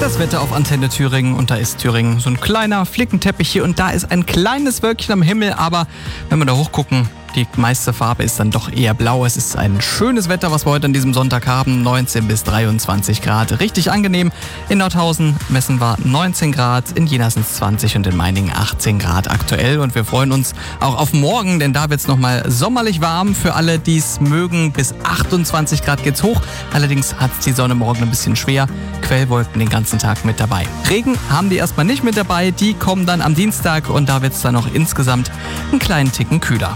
Das Wetter auf Antenne Thüringen, und da ist Thüringen so ein kleiner Flickenteppich hier und da ist ein kleines Wölkchen am Himmel, aber wenn wir da hochgucken, die meiste Farbe ist dann doch eher blau. Es ist ein schönes Wetter, was wir heute an diesem Sonntag haben. 19 bis 23 Grad. Richtig angenehm. In Nordhausen messen wir 19 Grad, in Jena sind es 20 und in Meiningen 18 Grad aktuell. Und wir freuen uns auch auf morgen, denn da wird es nochmal sommerlich warm. Für alle, die es mögen, bis 28 Grad geht's hoch. Allerdings hat es die Sonne morgen ein bisschen schwer. Quellwolken den ganzen Tag mit dabei. Regen haben die erstmal nicht mit dabei. Die kommen dann am Dienstag und da wird es dann noch insgesamt einen kleinen Ticken kühler.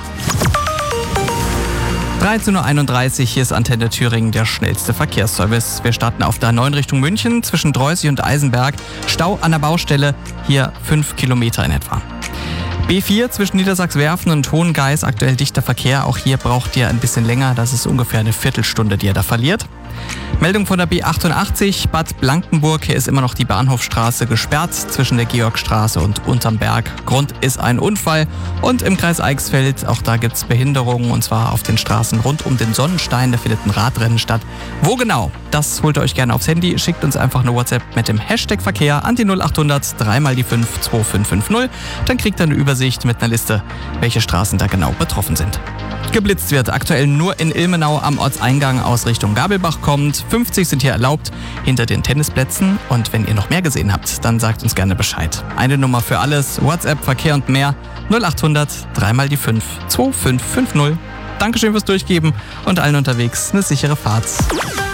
13.31 Uhr, hier ist Antenne Thüringen, der schnellste Verkehrsservice. Wir starten auf der 9 Richtung München zwischen Dreußig und Eisenberg. Stau an der Baustelle, hier 5 Kilometer in etwa. B4 zwischen Niedersachswerfen und Hohengeis, aktuell dichter Verkehr. Auch hier braucht ihr ein bisschen länger, das ist ungefähr eine Viertelstunde, die ihr da verliert. Meldung von der B88, Bad Blankenburg. Hier ist immer noch die Bahnhofstraße gesperrt zwischen der Georgstraße und unterm Berg. Grund ist ein Unfall. Und im Kreis Eichsfeld, auch da gibt es Behinderungen, und zwar auf den Straßen rund um den Sonnenstein. Da findet ein Radrennen statt. Wo genau? Das holt ihr euch gerne aufs Handy. Schickt uns einfach eine WhatsApp mit dem Hashtag Verkehr an die 0800 3 mal die 5 2550. Dann kriegt ihr eine Übersicht mit einer Liste, welche Straßen da genau betroffen sind. Geblitzt wird aktuell nur in Ilmenau am Ortseingang aus Richtung Gabelbach kommt. 50 sind hier erlaubt hinter den Tennisplätzen. Und wenn ihr noch mehr gesehen habt, dann sagt uns gerne Bescheid. Eine Nummer für alles, WhatsApp, Verkehr und mehr, 0800 3 mal die 5 2550. Dankeschön fürs Durchgeben und allen unterwegs eine sichere Fahrt.